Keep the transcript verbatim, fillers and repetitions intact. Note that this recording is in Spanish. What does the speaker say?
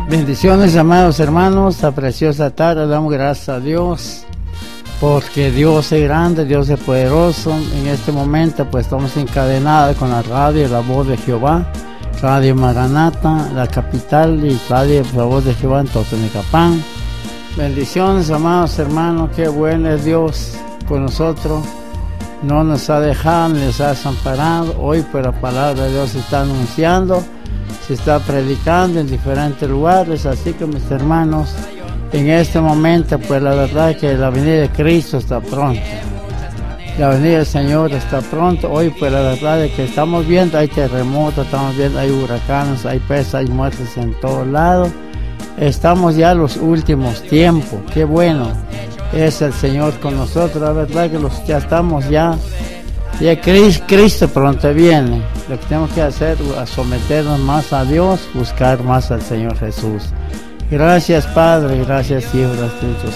Bendiciones, amados hermanos. Esta preciosa tarde damos gracias a Dios, porque Dios es grande, Dios es poderoso. En este momento pues estamos encadenados con la radio La Voz de Jehová, Radio Maranata, la capital, y Radio La Voz de Jehová en Totonicapán. Bendiciones, amados hermanos. Qué bueno es Dios con nosotros. No nos ha dejado ni nos ha desamparado. Hoy pues la palabra de Dios se está anunciando, se está predicando en diferentes lugares. Así que, mis hermanos, en este momento pues la verdad es que la venida de Cristo está pronto, la venida del Señor está pronto. Hoy pues la verdad es que estamos viendo, hay terremotos, estamos viendo, hay huracanes, hay pesas, hay muertes en todos lados. Estamos ya en los últimos tiempos. Qué bueno es el Señor con nosotros. La verdad que los, ya estamos ya, ya Cristo, Cristo pronto viene. Lo que tenemos que hacer es someternos más a Dios, buscar más al Señor Jesús. Gracias, Padre, gracias, Hijo, gracias,